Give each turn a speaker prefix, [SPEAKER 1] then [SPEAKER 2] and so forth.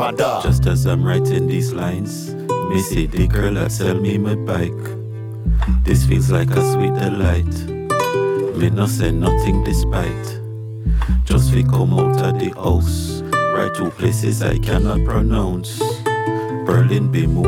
[SPEAKER 1] Mother.
[SPEAKER 2] Just as I'm writing these lines, me see the girl that sell me my bike. This feels like a sweet delight. Me no say nothing despite. Just we come out of the house, right to places I cannot pronounce. Berlin be moved.